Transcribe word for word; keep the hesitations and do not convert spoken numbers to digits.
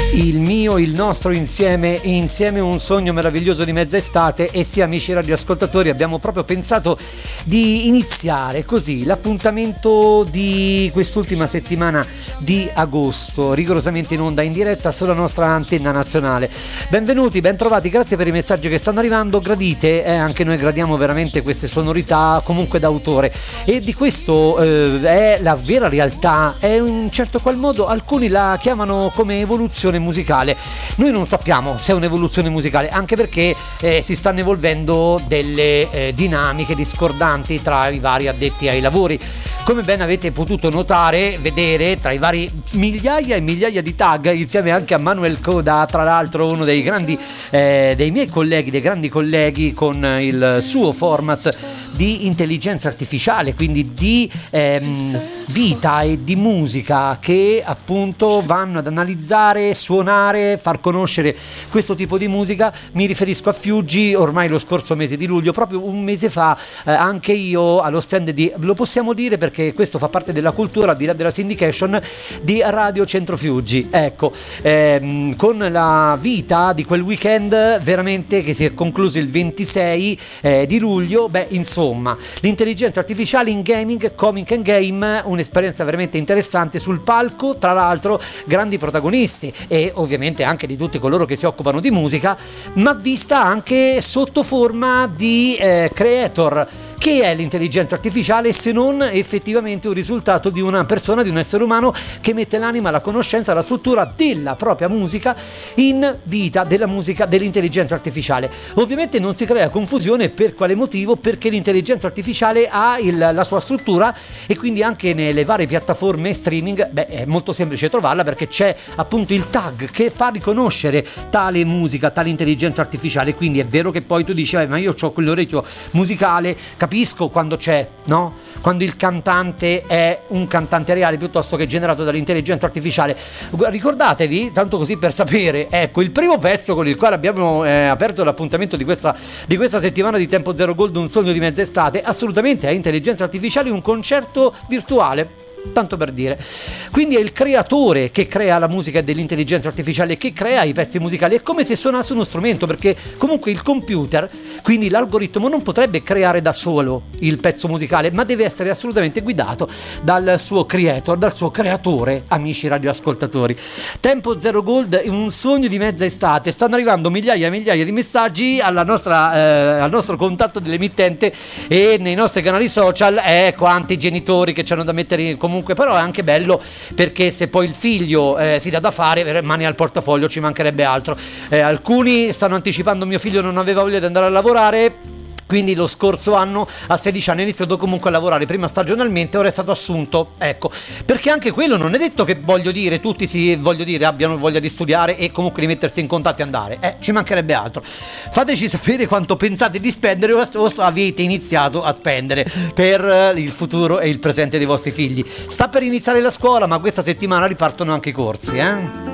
Il mio, il nostro insieme, insieme un sogno meraviglioso di mezza estate. E sì, amici radioascoltatori, abbiamo proprio pensato di iniziare così l'appuntamento di quest'ultima settimana di agosto, rigorosamente in onda in diretta sulla nostra antenna nazionale. Benvenuti, bentrovati, grazie per i messaggi che stanno arrivando, gradite, eh, anche noi gradiamo veramente queste sonorità comunque d'autore, e di questo eh, è la vera realtà, è in un certo qual modo alcuni la chiamano come evoluzione musicale. Noi non sappiamo se è un'evoluzione musicale, anche perché eh, si stanno evolvendo delle eh, dinamiche discordanti tra i vari addetti ai lavori. Come ben avete potuto notare, vedere tra i vari migliaia e migliaia di tag, insieme anche a Manuel Coda, tra l'altro uno dei grandi eh, dei miei colleghi, dei grandi colleghi, con il suo format di intelligenza artificiale, quindi di ehm, vita e di musica, che appunto vanno ad analizzare, suonare, far conoscere questo tipo di musica. Mi riferisco a Fiuggi. Ormai lo scorso mese di luglio, proprio un mese fa, eh, anche io allo stand di, lo possiamo dire perché questo fa parte della cultura, al di là della syndication, di Radio Centro Fiuggi, ecco, ehm, con la vita di quel weekend veramente che si è concluso il ventisei eh, di luglio. Beh, insomma, l'intelligenza artificiale in gaming, comic and game, un'esperienza veramente interessante. Sul palco, tra l'altro, grandi protagonisti e ovviamente anche di tutti coloro che si occupano di musica, ma vista anche sotto forma di eh, creator. Che è l'intelligenza artificiale se non effettivamente un risultato di una persona, di un essere umano che mette l'anima, la conoscenza, la struttura della propria musica in vita, della musica dell'intelligenza artificiale. Ovviamente non si crea confusione. Per quale motivo? Perché l'intelligenza artificiale ha il, la sua struttura, e quindi anche nelle varie piattaforme streaming, beh, è molto semplice trovarla, perché c'è appunto il tag che fa riconoscere tale musica, tale intelligenza artificiale. Quindi è vero che poi tu dici, eh, ma io ho quell'orecchio musicale, capisco quando c'è, no? Quando il cantante è un cantante reale piuttosto che generato dall'intelligenza artificiale. Ricordatevi, tanto così per sapere, ecco, il primo pezzo con il quale abbiamo eh, aperto l'appuntamento di questa, di questa settimana di Tempo Zero Gold, un sogno di mezza estate, assolutamente è intelligenza artificiale, un concerto virtuale, tanto per dire. Quindi è il creatore che crea la musica dell'intelligenza artificiale, che crea i pezzi musicali. È come se suonasse uno strumento, perché comunque il computer, quindi l'algoritmo, non potrebbe creare da solo il pezzo musicale, ma deve essere assolutamente guidato dal suo creator, dal suo creatore, amici radioascoltatori. Tempo Zero Gold, un sogno di mezza estate. Stanno arrivando migliaia e migliaia di messaggi alla nostra, eh, al nostro contatto dell'emittente e nei nostri canali social. Eh, quanti genitori che ci hanno da mettere in comunque, però è anche bello, perché se poi il figlio eh, si dà da fare, mani al portafoglio, ci mancherebbe altro. Eh, alcuni stanno anticipando: mio figlio non aveva voglia di andare a lavorare, quindi lo scorso anno a sedici anni ha iniziato comunque a lavorare, prima stagionalmente, ora è stato assunto. Ecco, perché anche quello non è detto che, voglio dire, tutti si voglio dire abbiano voglia di studiare e comunque di mettersi in contatto e andare, eh, ci mancherebbe altro. Fateci sapere quanto pensate di spendere o avete iniziato a spendere per il futuro e il presente dei vostri figli. Sta per iniziare la scuola, ma questa settimana ripartono anche i corsi, eh?